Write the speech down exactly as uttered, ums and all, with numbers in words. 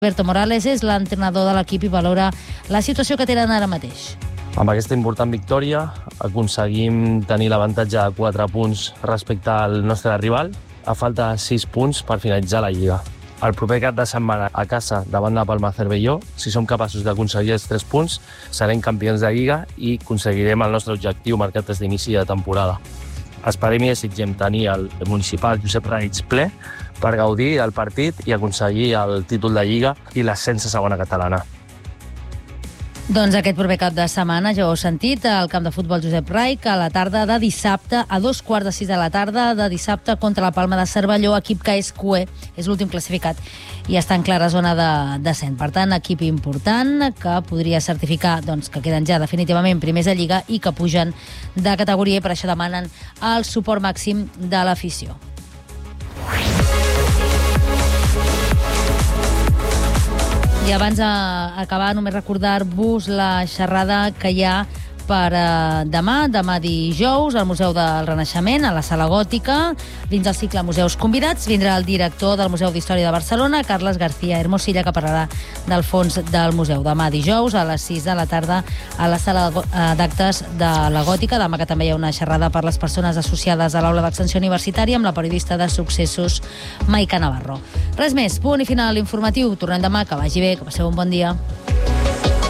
Alberto Morales és l'entrenador de l'equip i valora la situació que tenen ara mateix. Amb aquesta important victòria aconseguim tenir l'avantatge de quatre punts respecte al nostre rival, a falta de sis punts per finalitzar la Lliga. El proper cap de setmana a casa davant de Palma Cervelló, si som capaços d'aconseguir els tres punts, serem campions de Lliga i aconseguirem el nostre objectiu marcat des d'inici de temporada. Esperem i desitgem tenir el municipal Josep Raig ple per gaudir del partit i aconseguir el títol de Lliga i l'ascens a segona catalana. Doncs aquest proper cap de setmana, ja ho heu sentit, al camp de futbol Josep Raig, a la tarda de dissabte, a dos quarts de sis de la tarda de dissabte contra la Palma de Cervelló, equip que és cué, és l'últim classificat i està en clara zona de descens. Per tant, equip important que podria certificar doncs, que queden ja definitivament primers de Lliga i que pugen de categoria i per això demanen el suport màxim de l'afició. I abans d'acabar, només recordar-vos la xerrada que hi ha per eh, demà, demà dijous, al Museu del Renaixement, a la Sala Gòtica. Dins del cicle Museus Convidats vindrà el director del Museu d'Història de Barcelona, Carles García Hermosilla, que parlarà del fons del museu. Demà dijous, a les sis de la tarda, a la Sala d'Actes de la Gòtica. Demà que també hi ha una xerrada per les persones associades a l'Aula d'Extensió Universitària amb la periodista de Successos, Maica Navarro. Res més, punt i final informatiu. Tornem demà, que vagi bé, que passeu un bon dia.